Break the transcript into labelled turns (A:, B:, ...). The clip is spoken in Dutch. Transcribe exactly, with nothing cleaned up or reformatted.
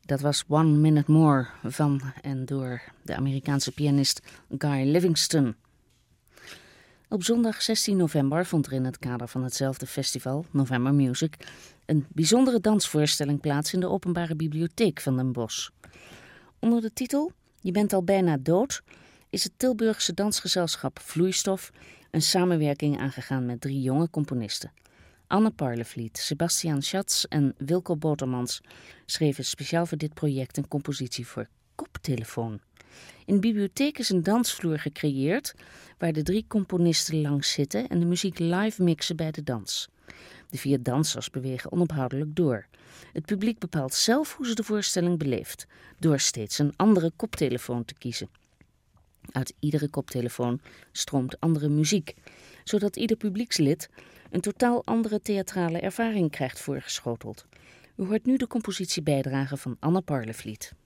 A: Dat was One Minute More van en door de Amerikaanse pianist Guy Livingston. Op zondag zestien november vond er in het kader van hetzelfde festival, November Music, een bijzondere dansvoorstelling plaats in de Openbare Bibliotheek van Den Bosch. Onder de titel Je bent al bijna dood is het Tilburgse dansgezelschap Vloeistof een samenwerking aangegaan met drie jonge componisten. Anne Parlevliet, Sebastian Schatz en Wilco Botermans schreven speciaal voor dit project een compositie voor koptelefoon. In de bibliotheek is een dansvloer gecreëerd waar de drie componisten langs zitten en de muziek live mixen bij de dans. De vier dansers bewegen onophoudelijk door. Het publiek bepaalt zelf hoe ze de voorstelling beleeft, door steeds een andere koptelefoon te kiezen. Uit iedere koptelefoon stroomt andere muziek, zodat ieder publiekslid een totaal andere theatrale ervaring krijgt voorgeschoteld. U hoort nu de compositiebijdrage van Anne Parlevliet.